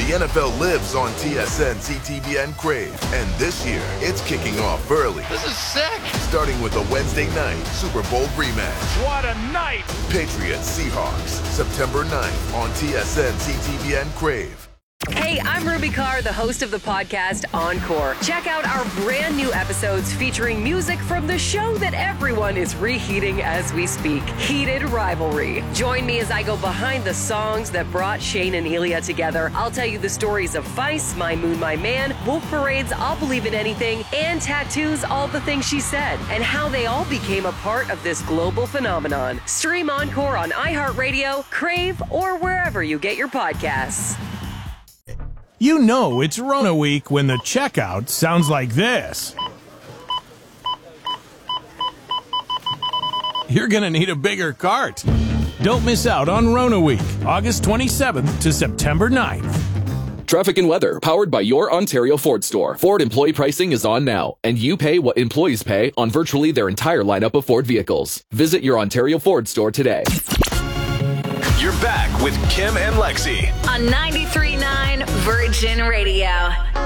The NFL lives on TSN, CTVN, Crave. And this year, it's kicking off early. This is sick. Starting with a Wednesday night Super Bowl rematch. What a night. Patriots Seahawks, September 9th on TSN, CTVN, Crave. Hey, I'm Ruby Carr, the host of the podcast Encore. Check out our brand new episodes featuring music from the show that everyone is reheating as we speak, Heated Rivalry. Join me as I go behind the songs that brought Shane and Elia together. I'll tell you the stories of Feist, My Moon, My Man, Wolf Parade's I'll Believe in Anything, and Tattoos, All the Things She Said, and how they all became a part of this global phenomenon. Stream Encore on iHeartRadio, Crave, or wherever you get your podcasts. You know it's Rona week when the checkout sounds like this. You're going to need a bigger cart. Don't miss out on Rona week, August 27th to September 9th. Traffic and weather, powered by your Ontario Ford store. Ford employee pricing is on now, and you pay what employees pay on virtually their entire lineup of Ford vehicles. Visit your Ontario Ford store today. You're back with Kim and Lexi on 93.9 Virgin Radio.